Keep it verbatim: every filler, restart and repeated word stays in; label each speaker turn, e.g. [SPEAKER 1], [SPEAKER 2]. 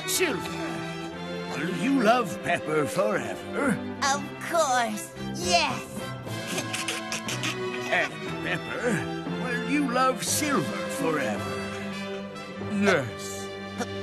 [SPEAKER 1] Silver, will you love Pepper forever?
[SPEAKER 2] Of course, yes.
[SPEAKER 1] And Pepper, will you love Silver forever?
[SPEAKER 3] Yes.